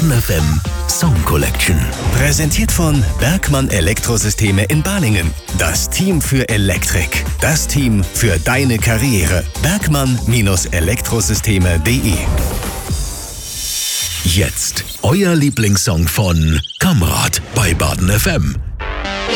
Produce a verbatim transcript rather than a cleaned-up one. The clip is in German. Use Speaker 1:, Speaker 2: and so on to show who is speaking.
Speaker 1: Baden F M Song Collection. Präsentiert von Bergmann Elektrosysteme in Balingen. Das Team für Elektrik. Das Team für deine Karriere. Bergmann Elektrosysteme punkt de. Jetzt euer Lieblingssong von Kamrat bei Baden F M.